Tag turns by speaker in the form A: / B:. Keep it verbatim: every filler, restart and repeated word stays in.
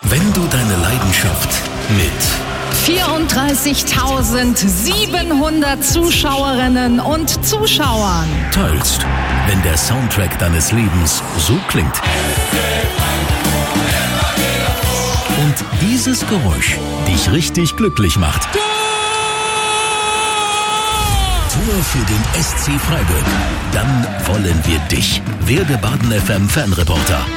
A: Wenn du deine Leidenschaft mit
B: vierunddreißigtausendsiebenhundert Zuschauerinnen und Zuschauern
A: teilst, wenn der Soundtrack deines Lebens so klingt und dieses Geräusch dich richtig glücklich macht. Tor für den S C Freiburg. Dann wollen wir dich. Werde Baden F M Fanreporter.